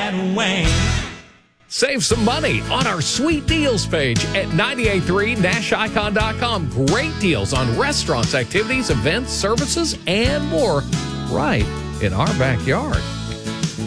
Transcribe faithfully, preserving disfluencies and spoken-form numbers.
and Wayne. Save some money on our sweet deals page at nine eight three Nash Icon dot com. Great deals on restaurants, activities, events, services, and more right in our backyard.